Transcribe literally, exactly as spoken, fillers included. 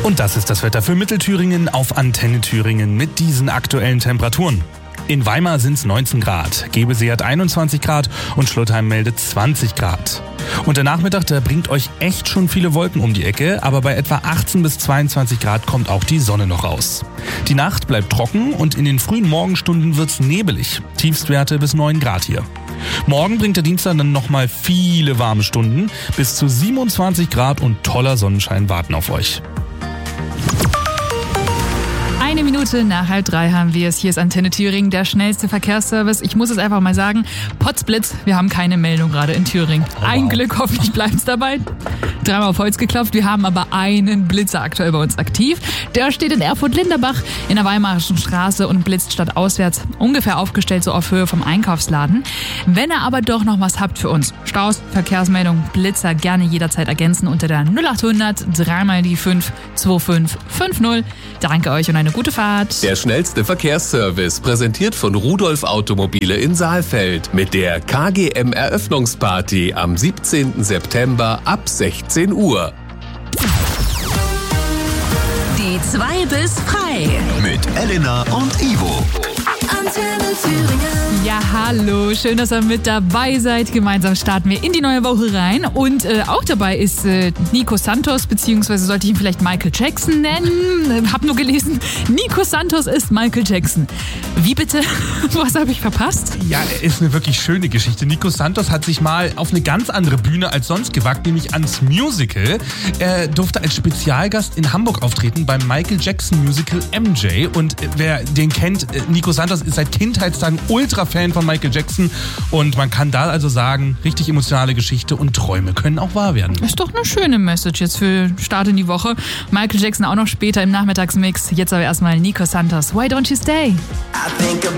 Und das ist das Wetter für Mittelthüringen auf Antenne Thüringen mit diesen aktuellen Temperaturen. In Weimar sind es neunzehn Grad, Gebesee hat einundzwanzig Grad und Schlotheim meldet zwanzig Grad. Und der Nachmittag, der bringt euch echt schon viele Wolken um die Ecke, aber bei etwa achtzehn bis zweiundzwanzig Grad kommt auch die Sonne noch raus. Die Nacht bleibt trocken und in den frühen Morgenstunden wird's nebelig, Tiefstwerte bis neun Grad hier. Morgen bringt der Dienstag dann nochmal viele warme Stunden, bis zu siebenundzwanzig Grad und toller Sonnenschein warten auf euch. Eine Minute nach halb drei haben wir es. Hier ist Antenne Thüringen, der schnellste Verkehrsservice. Ich muss es einfach mal sagen, Potzblitz, wir haben keine Meldung gerade in Thüringen. Oh, wow. Ein Glück, hoffentlich bleibt es dabei. Dreimal auf Holz geklopft, wir haben aber einen Blitzer aktuell bei uns aktiv. Der steht in Erfurt-Linderbach in der Weimarischen Straße und blitzt stadtauswärts, ungefähr aufgestellt so auf Höhe vom Einkaufsladen. Wenn ihr aber doch noch was habt für uns, Staus, Verkehrsmeldung, Blitzer, gerne jederzeit ergänzen unter der null achthundert dreimal die fünf zwei fünf fünf null. Danke euch und eine gute Fahrt. Der schnellste Verkehrsservice, präsentiert von Rudolf Automobile in Saalfeld mit der K G M-Eröffnungsparty am siebzehnten September ab sechzehn Uhr. Die zwei bis frei. Mit Elena und Ivo. Antenne Thüringen. Ja, hallo, schön, dass ihr mit dabei seid. Gemeinsam starten wir in die neue Woche rein. Und äh, auch dabei ist äh, Nico Santos, beziehungsweise sollte ich ihn vielleicht Michael Jackson nennen. Hab nur gelesen, Nico Santos ist Michael Jackson. Wie bitte? Was habe ich verpasst? Ja, ist eine wirklich schöne Geschichte. Nico Santos hat sich mal auf eine ganz andere Bühne als sonst gewagt, nämlich ans Musical. Er durfte als Spezialgast in Hamburg auftreten beim Michael Jackson Musical M J. Und wer den kennt, Nico Santos ist seit Kindheitstagen Ultra-Fan von Michael Jackson. Und man kann da also sagen, richtig emotionale Geschichte und Träume können auch wahr werden. Ist doch eine schöne Message jetzt für Start in die Woche. Michael Jackson auch noch später im Nachmittagsmix. Jetzt aber erstmal Nico Santos. Why don't you stay?